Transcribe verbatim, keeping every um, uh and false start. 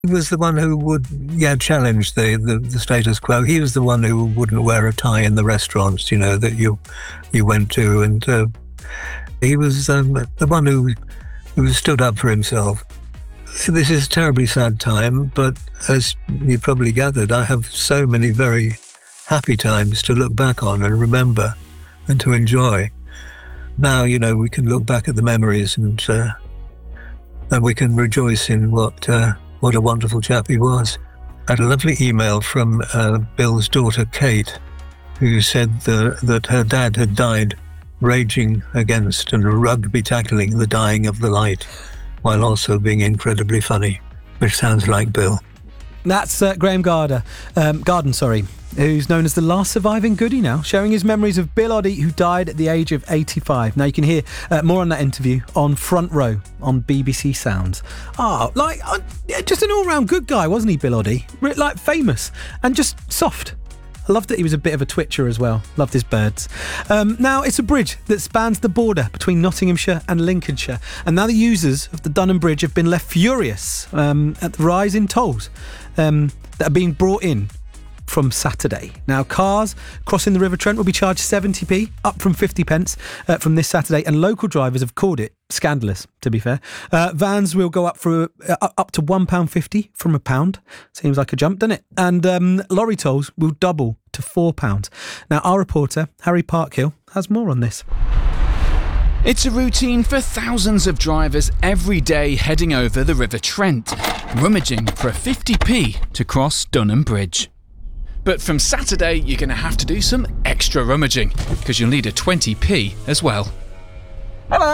He was the one who would, yeah, challenge the, the, the status quo. He was the one who wouldn't wear a tie in the restaurants, you know, that you you went to. And uh, he was um, the one who, who stood up for himself. This is a terribly sad time, but as you probably gathered, I have so many very happy times to look back on and remember and to enjoy. Now, you know, we can look back at the memories and, uh, and we can rejoice in what... Uh, What a wonderful chap he was. I had a lovely email from uh, Bill's daughter, Kate, who said the, that her dad had died raging against and rugby tackling the dying of the light, while also being incredibly funny, which sounds like Bill. That's uh, Graham Garder, um, Garden, sorry, who's known as the last surviving goodie now, sharing his memories of Bill Oddie, who died at the age of eighty-five. Now, you can hear uh, more on that interview on Front Row on B B C Sounds. Ah, oh, like, uh, yeah, just an all-round good guy, wasn't he, Bill Oddie? Like, famous and just soft. I loved that he was a bit of a twitcher as well. Loved his birds. Um, now, it's a bridge that spans the border between Nottinghamshire and Lincolnshire. And now the users of the Dunham Bridge have been left furious um, at the rise in tolls um, that are being brought in from Saturday. Now, cars crossing the River Trent will be charged seventy p, up from fifty pence uh, from this Saturday, and local drivers have called it scandalous, to be fair. Uh, vans will go up for uh, up to one pound fifty from a pound. Seems like a jump, doesn't it? And um, lorry tolls will double to four pounds. Now, our reporter, Harry Parkhill, has more on this. It's a routine for thousands of drivers every day heading over the River Trent, rummaging for a fifty p to cross Dunham Bridge. But from Saturday, you're going to have to do some extra rummaging, because you'll need a twenty p as well.